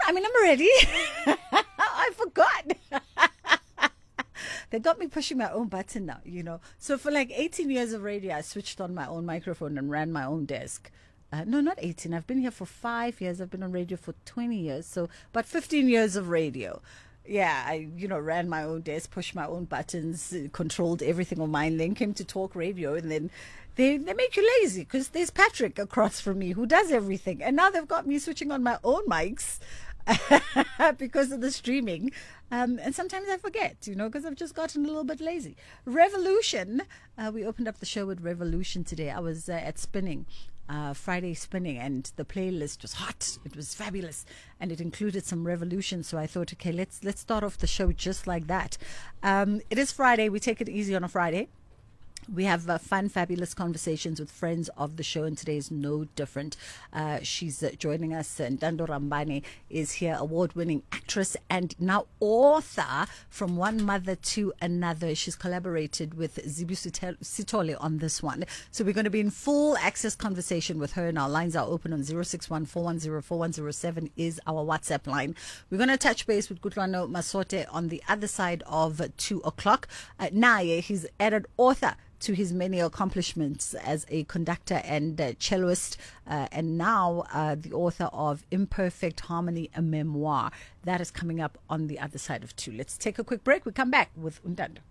I mean, I'm ready. I forgot. They got me pushing my own button now, So for like 18 years of radio, I switched on my own microphone and ran my own desk. No, not 18. I've been here for 5 years. I've been on radio for 20 years. So about 15 years of radio. Yeah, I, ran my own desk, pushed my own buttons, controlled everything on mine, then came to talk radio, and then they make you lazy because there's Patrick across from me who does everything. And now they've got me switching on my own mics because of the streaming. And sometimes I forget, because I've just gotten a little bit lazy. Revolution. We opened up the show with Revolution today. I was at Spinning. Friday Spinning, and the playlist was hot. It was fabulous, and it included some Revolution. So I thought, okay, let's start off the show just like that. It is Friday. We take it easy on a Friday. We have fun, fabulous conversations with friends of the show, and today is no different. She's joining us, and Ntando Rambane is here, award-winning actress and now author from One Mother to Another. She's collaborated with Zibu Sitole on this one. So we're going to be in full access conversation with her, and our lines are open on 061-410-4107 is our WhatsApp line. We're going to touch base with Kutlwano Masote on the other side of 2 o'clock. Naye, he's added author to his many accomplishments as a conductor and celloist, and now the author of Imperfect Harmony, a memoir. That is coming up on the other side of 2. Let's take a quick break. We come back with Ntando.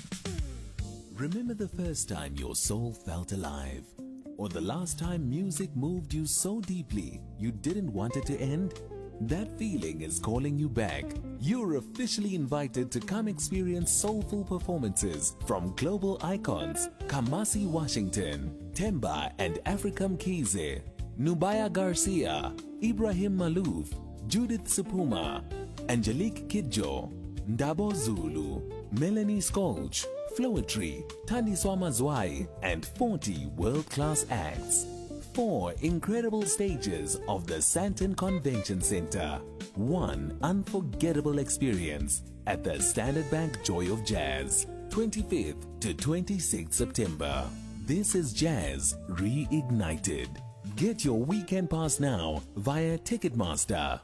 Remember the first time your soul felt alive? Or the last time music moved you so deeply you didn't want it to end? That feeling is calling you back. You're officially invited to come experience soulful performances from global icons Kamasi Washington, Temba and Africa Mkhize, Nubaya Garcia, Ibrahim Malouf, Judith Supuma, Angelique Kidjo, Ndabo Zulu, Melanie Skolch, Flowetry, Thandiswa Mazwai, and 40 world-class acts. 4 incredible stages of the Sandton Convention Center. 1 unforgettable experience at the Standard Bank Joy of Jazz, 25th to 26th September. This is Jazz Reignited. Get your weekend pass now via Ticketmaster.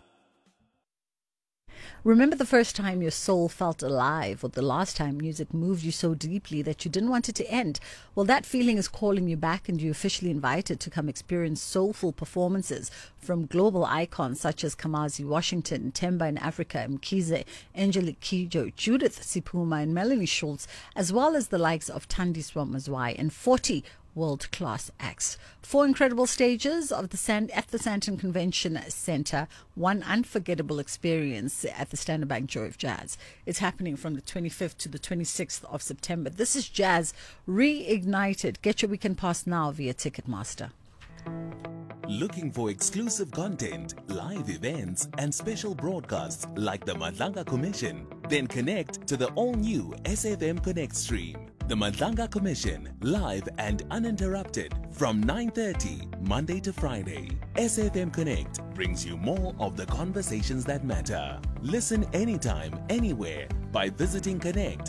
Remember the first time your soul felt alive, or the last time music moved you so deeply that you didn't want it to end? Well, that feeling is calling you back, and you're officially invited to come experience soulful performances from global icons such as Kamasi Washington, Temba in Africa, Mkhize, Angelique Kidjo, Judith Supuma, and Melanie Schultz, as well as the likes of Thandiswa Mazwai and 40 world-class acts. 4 incredible stages of the Sandton Convention Center, 1 unforgettable experience at the Standard Bank Joy of Jazz. It's happening from the 25th to the 26th of September. This is Jazz Reignited. Get your weekend pass now via Ticketmaster. Looking for exclusive content, live events, and special broadcasts like the Madlanga Commission? Then connect to the all-new SFM Connect stream. The Madlanga Commission, live and uninterrupted from 9:30 Monday to Friday. SFM Connect brings you more of the conversations that matter. Listen anytime, anywhere by visiting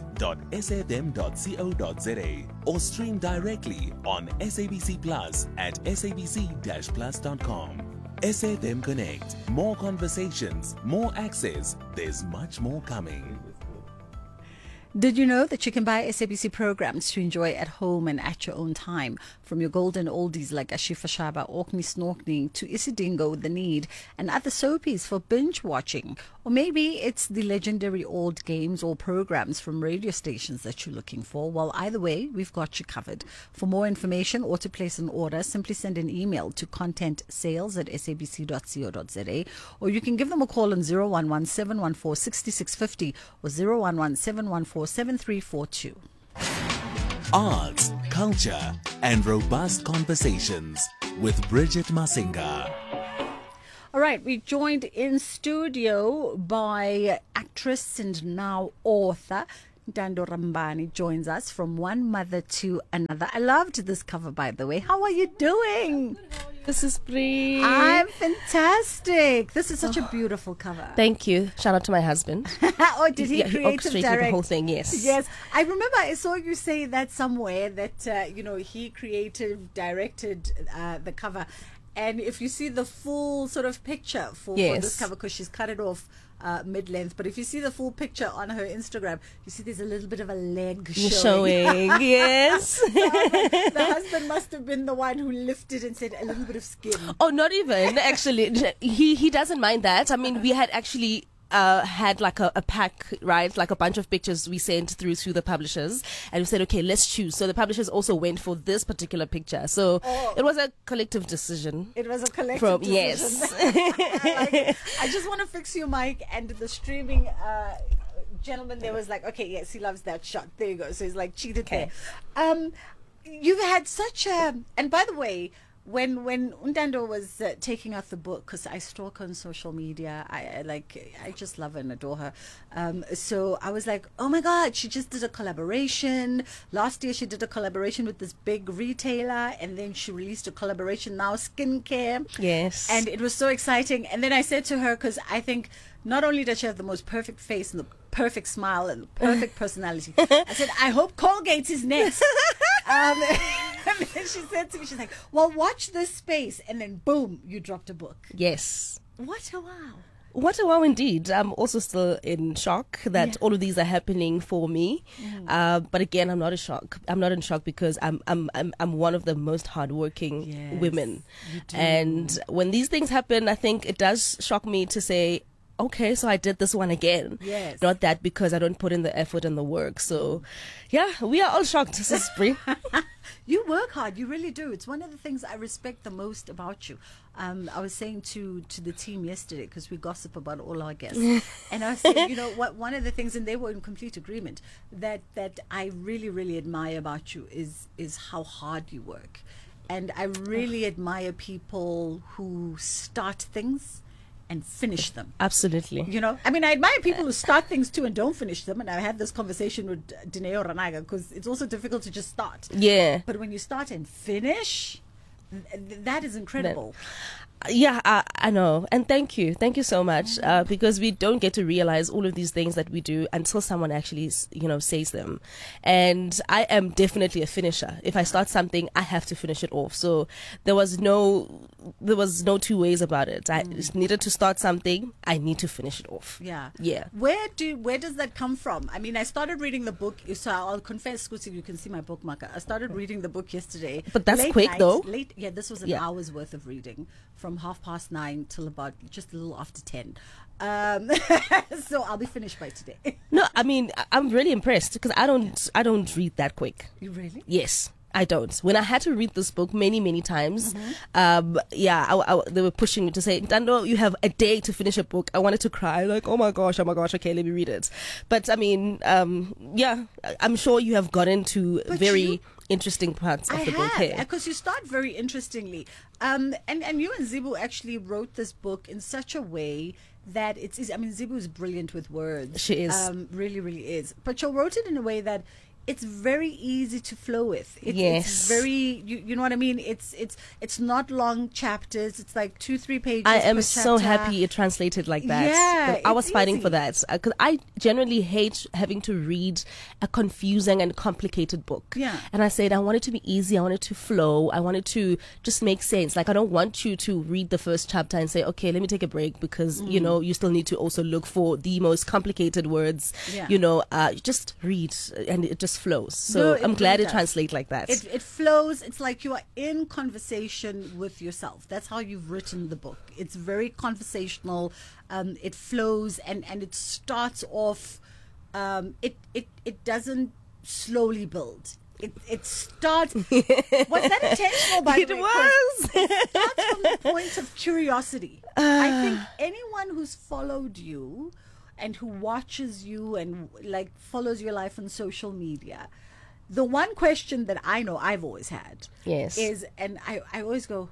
connect.sfm.co.za or stream directly on SABC Plus at sabc-plus.com. SFM Connect. More conversations, more access. There's much more coming. Did you know that you can buy SABC programs to enjoy at home and at your own time? From your golden oldies like Ashifa Shaba, Orkney Snorkening, to Isidingo, The Need, and other soapies for binge watching. Or maybe it's the legendary old games or programs from radio stations that you're looking for. Well, either way, we've got you covered. For more information or to place an order, simply send an email to contentsales@sabc.co.za, or you can give them a call on 011-714-6650 or 011-714-7342. Arts, culture, and robust conversations with Bridget Masinga. All right, we're joined in studio by actress and now author Ntando Rambane. Joins us from One Mother to Another. I loved this cover, by the way. How are you doing? This is Bree. I'm fantastic. This is such a beautiful cover. Thank you. Shout out to my husband. Oh, did he He orchestrated direct the whole thing? Yes. Yes. I remember I saw you say that somewhere that, he creative directed the cover. And if you see the full sort of picture for Yes. this cover, because she's cut it off mid-length, but if you see the full picture on her Instagram, you see there's a little bit of a leg showing. Yes. The husband must have been the one who lifted and said a little bit of skin. Oh, not even actually. He doesn't mind that. I mean, we had actually had like a pack, right? Like a bunch of pictures we sent through to the publishers, and we said, okay, let's choose. So the publishers also went for this particular picture. So it was a collective decision. It was a collective decision. Yes. I just want to fix your mic, and the streaming gentleman there was like, okay, yes, he loves that shot. There you go. So he's like cheated Okay. there. You've had such a, and by the way, when Ntando was taking out the book, because I stalk her on social media, I just love her and adore her. So I was like, oh my God, she just did a collaboration. Last year she did a collaboration with this big retailer, and then she released a collaboration now, skincare. Yes. And it was so exciting. And then I said to her, because I think not only does she have the most perfect face and the perfect smile and the perfect personality, I said, I hope Colgate is next. And then she said to me, she's like, well, watch this space. And then boom, you dropped a book. Yes. What a wow. What a wow indeed. I'm also still in shock that all of these are happening for me. But again, I'm not in shock. I'm not in shock because I'm one of the most hardworking women. You do. And when these things happen, I think it does shock me to say, okay, so I did this one again. Yes. Not that because I don't put in the effort and the work. So yeah, we are all shocked, Sis Bree. You work hard. You really do. It's one of the things I respect the most about you. I was saying to the team yesterday, because we gossip about all our guests, and I was saying, you know, what one of the things, and they were in complete agreement, that I really, really admire about you is how hard you work. And I really admire people who start things and finish them. Absolutely. You know, I mean, I admire people who start things too and don't finish them. And I had this conversation with Dineo Ranaga, because it's also difficult to just start. Yeah. But when you start and finish, that is incredible. Yeah, I know. And thank you so much, because we don't get to realize all of these things that we do until someone actually, says them. And I am definitely a finisher. If I start something, I have to finish it off. So there was no two ways about it. I just needed to start something. I need to finish it off. Yeah. Yeah. Where does that come from? I mean, I started reading the book, so I'll confess, Skuti, you can see my bookmarker. I started reading the book yesterday. But that's late quick, night, though. Yeah, this was an hour's worth of reading, from 9:30 till about just a little after 10. So I'll be finished by today. No, I mean, I'm really impressed because I don't read that quick. You really? Yes. I don't. When I had to read this book many times, they were pushing me to say, Ntando, you have a day to finish a book. I wanted to cry, like, oh my gosh, okay, let me read it. But I mean, I'm sure you have gotten to very interesting parts of the book here. Because you start very interestingly. And you and Zibu actually wrote this book in such a way that it's easy. I mean, Zibu is brilliant with words. She is. Really, really is. But you wrote it in a way that it's very easy to flow with. Yes. It's very, you know what I mean? It's not long chapters. It's like 2-3 pages. I am per so chapter. happy it translated like that. Yeah, I was it's fighting easy. for that because I generally hate having to read a confusing and complicated book. Yeah. And I said I want it to be easy. I want it to flow. I want it to just make sense. Like I don't want you to read the first chapter and say, okay, let me take a break because you still need to also look for the most complicated words. Yeah. Just read and it just flows. So No, it I'm glad really it does. translates like that. It flows. It's like you are in conversation with yourself. That's how you've written the book. It's very conversational. It flows and it starts off. It doesn't slowly build. It starts. Was that intentional? By the It way? was. It starts from the point of curiosity. I think anyone who's followed you and who watches you and like follows your life on social media, the one question that I know I've always had is, and I always go,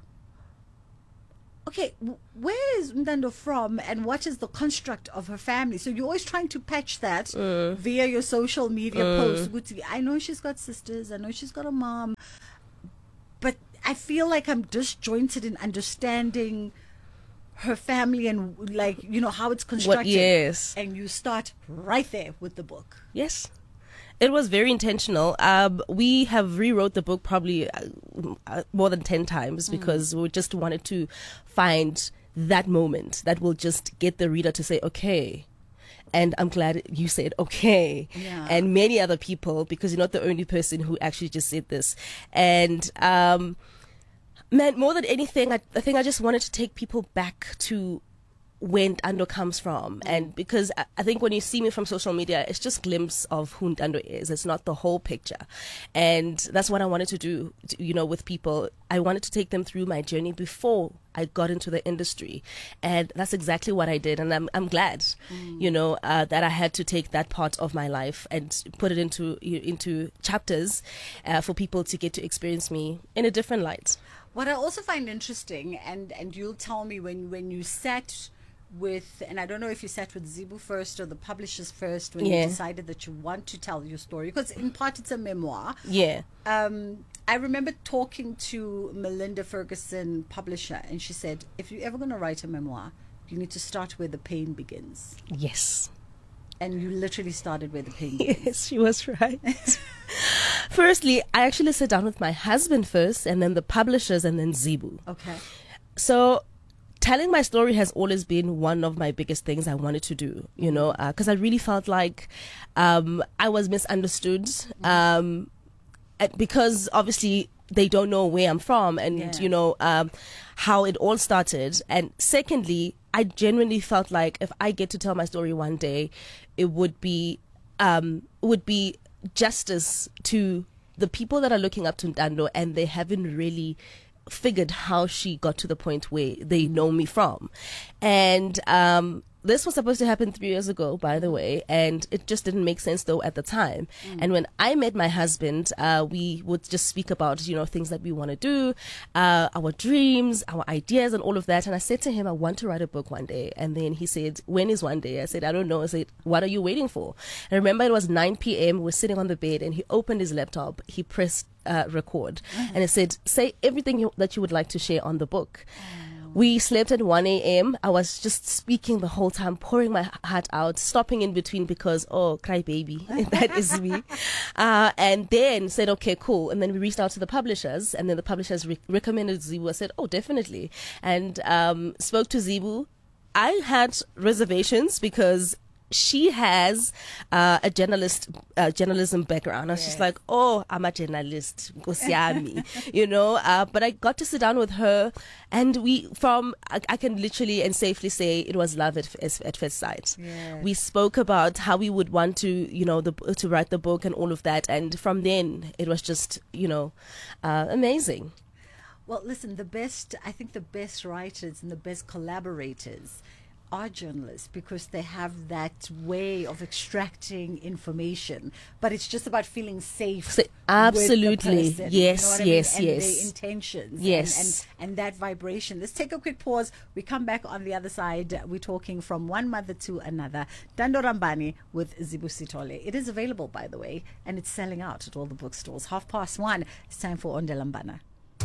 okay, where is Ntando from and what is the construct of her family? So you're always trying to patch that via your social media posts. Guti, I know she's got sisters, I know she's got a mom, but I feel like I'm disjointed in understanding her family and like how it's constructed. Yes. And you start right there with the book. Yes. It was very intentional. We have rewrote the book probably more than 10 times because we just wanted to find that moment that will just get the reader to say, okay. And I'm glad you said okay. Yeah. And many other people, because you're not the only person who actually just said this. And man, more than anything, I think I just wanted to take people back to where Ntando comes from. And because I think when you see me from social media, it's just a glimpse of who Ntando is. It's not the whole picture. And that's what I wanted to do, with people. I wanted to take them through my journey before I got into the industry. And that's exactly what I did. And I'm glad, that I had to take that part of my life and put it into chapters for people to get to experience me in a different light. What I also find interesting, and you'll tell me when you sat with, and I don't know if you sat with Zibu first or the publishers first when you decided that you want to tell your story, because in part it's a memoir. Yeah. I remember talking to Melinda Ferguson, publisher, and she said, if you're ever going to write a memoir, you need to start where the pain begins. Yes. And you literally started where the pain begins. Yes, she was right. Firstly, I actually sat down with my husband first, and then the publishers, and then Zibu. Okay. So telling my story has always been one of my biggest things I wanted to do, because I really felt like I was misunderstood, because obviously they don't know where I'm from and, how it all started. And secondly, I genuinely felt like if I get to tell my story one day, it would be justice to the people that are looking up to Ntando and they haven't really figured how she got to the point where they know me from. And this was supposed to happen 3 years ago, by the way, and it just didn't make sense though at the time. And when I met my husband, we would just speak about things that we want to do, our dreams, our ideas, and all of that. And I said to him, I want to write a book one day. And then he said, when is one day? I said, I don't know. I said, what are you waiting for? And I remember it was 9 p.m. We're sitting on the bed, and he opened his laptop. He pressed record, and it said, say everything that you would like to share on the book. We slept at 1 a.m. I was just speaking the whole time, pouring my heart out, stopping in between because, cry baby, that is me. And then said, okay, cool. And then we reached out to the publishers, and then the publishers recommended Zibu. I said, oh, definitely. And spoke to Zibu. I had reservations because she has a journalism background. I was just like, I'm a journalist, Nkosi yami, but I got to sit down with her, and I can literally and safely say it was love at first sight. Yes. We spoke about how we would want to, to write the book and all of that, and from then it was just, amazing. Well, listen, I think the best writers and the best collaborators are journalists, because they have that way of extracting information, but it's just about feeling safe. Absolutely. With the person, Yes, yes, and yes. their intentions. Yes. And that vibration. Let's take a quick pause. We come back on the other side. We're talking from one mother to another. Ntando Rambani with Zibu Sithole. It is available, by the way, and it's selling out at all the bookstores. 1:30. It's time for Ondelambana.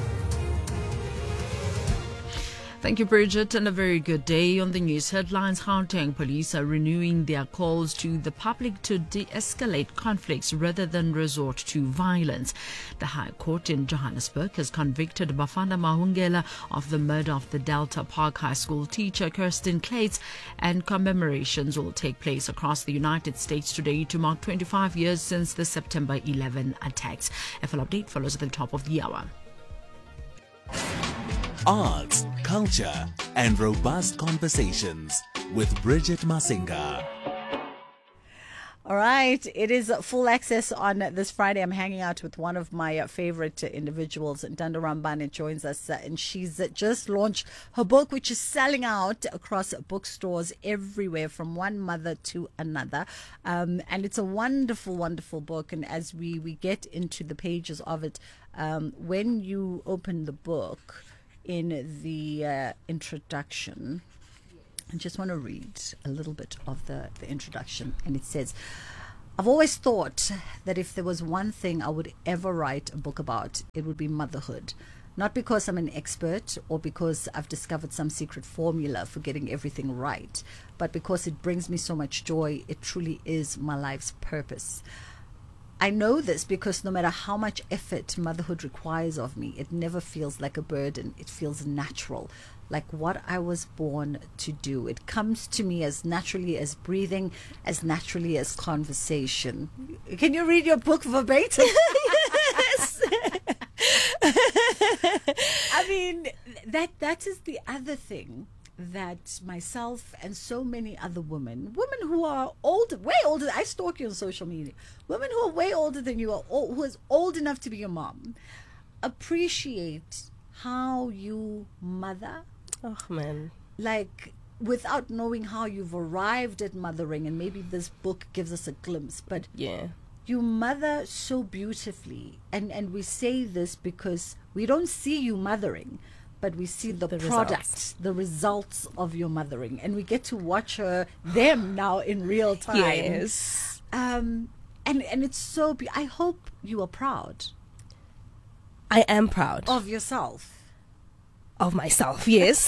Thank you, Bridget, and a very good day. On the news headlines, Gauteng police are renewing their calls to the public to de-escalate conflicts rather than resort to violence. The High Court in Johannesburg has convicted Bafana Mahungela of the murder of the Delta Park High School teacher Kirsten Clates, and commemorations will take place across the United States today to mark 25 years since the September 11 attacks. A full update follows at the top of the hour. Arts, culture, and robust conversations with Bridget Masinga. All right, it is full access on this Friday. I'm hanging out with one of my favorite individuals. Ntando Rambani joins us, and she's just launched her book, which is selling out across bookstores everywhere, from one mother to another. And it's a wonderful, wonderful book. And as we get into the pages of it, when you open the book, in the introduction, I just want to read a little bit of the introduction. And it says, I've always thought that if there was one thing I would ever write a book about, it would be motherhood. Not because I'm an expert or because I've discovered some secret formula for getting everything right, but because it brings me so much joy. It truly is my life's purpose. I know this because no matter how much effort motherhood requires of me, it never feels like a burden. It feels natural, like what I was born to do. It comes to me as naturally as breathing, as naturally as conversation. Can you read your book verbatim? Yes. I mean, that is the other thing that myself and so many other women who are old, way older, I stalk you on social media, women who are way older than you, who is old enough to be your mom, appreciate how you mother, Oh, man. like without knowing how you've arrived at mothering. And maybe this book gives us a glimpse, but Yeah. you mother so beautifully, and we say this because we don't see you mothering, but we see the product, results. the results of your mothering, and we get to watch them now in real time. Yes. And it's so I hope you are proud I am proud of yourself. of myself, yes.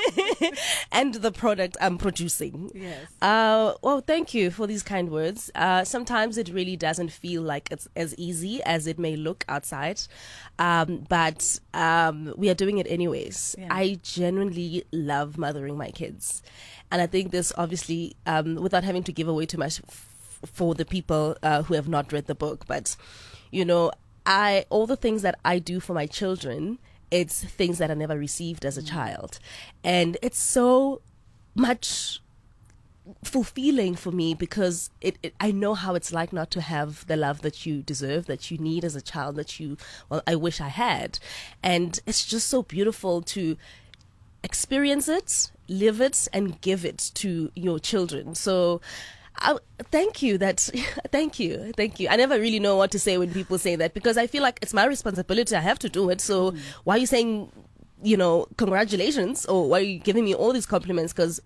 And the product I'm producing. Yes. Well, thank you for these kind words. Sometimes it really doesn't feel like it's as easy as it may look outside. But we are doing it anyways. Yeah. I genuinely love mothering my kids. And I think this obviously, without having to give away too much for the people who have not read the book, but, you know, all the things that I do for my children, it's things that I never received as a child. And it's so much fulfilling for me because I know how it's like not to have the love that you deserve, that you need as a child, I wish I had. And it's just so beautiful to experience it, live it, and give it to your children. So thank you. Thank you. I never really know what to say when people say that, because I feel like it's my responsibility. I have to do it. So why are you saying, congratulations, or why are you giving me all these compliments? Because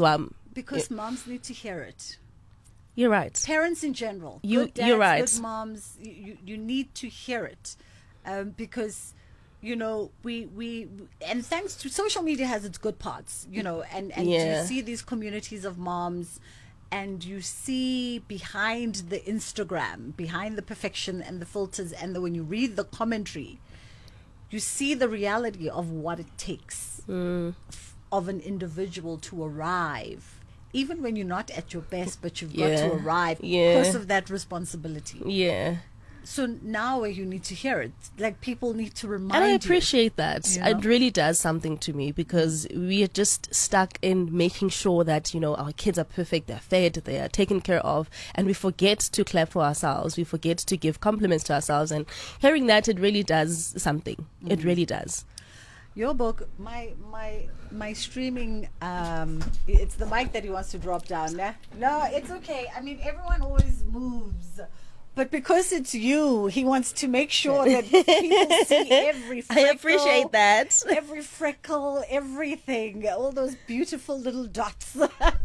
Moms need to hear it. You're right. Parents in general. You're Good dads, right. Good moms. You need to hear it, because we and thanks to social media has its good parts. And Yeah. you see these communities of moms. And you see behind the Instagram, behind the perfection and the filters, and when you read the commentary, you see the reality of what it takes of an individual to arrive, even when you're not at your best, but you've got to arrive because of that responsibility. Yeah. So now you need to hear it. Like, people need to remind you. And I appreciate that. You know? It really does something to me, because we are just stuck in making sure that, our kids are perfect, they're fed, they are taken care of, and we forget to clap for ourselves. We forget to give compliments to ourselves. And hearing that, it really does something. It really does. Your book, my streaming, it's the mic that he wants to drop down. No, it's okay. I mean, everyone always moves. But because it's you, he wants to make sure that people see every freckle. I appreciate that. Every freckle, everything, all those beautiful little dots.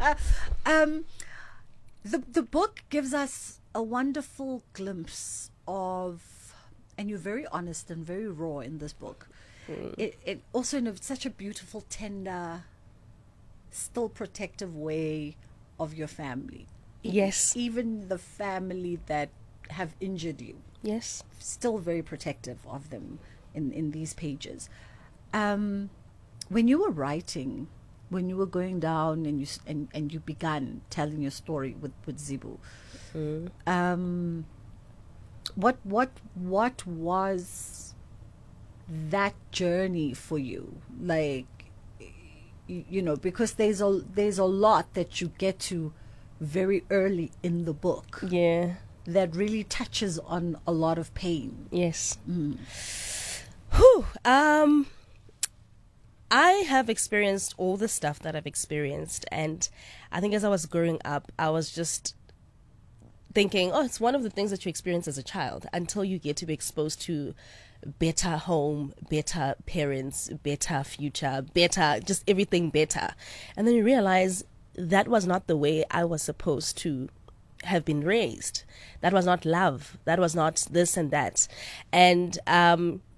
The book gives us a wonderful glimpse of, and you're very honest and very raw in this book. It also, in such a beautiful, tender, still protective way of your family. Yes. Even the family that have injured you, Yes. still very protective of them in these pages. When you were writing, when you were going down and you began telling your story with Zibu, what was that journey for you? Like, because there's a lot that you get to very early in the book. Yeah. That really touches on a lot of pain. Yes. Whew. I have experienced all the stuff that I've experienced, and I think as I was growing up, I was just thinking, it's one of the things that you experience as a child, until you get to be exposed to better home, better parents, better future, better, just everything better. And then you realize that was not the way I was supposed to have been raised. That was not love. That was not this and that. And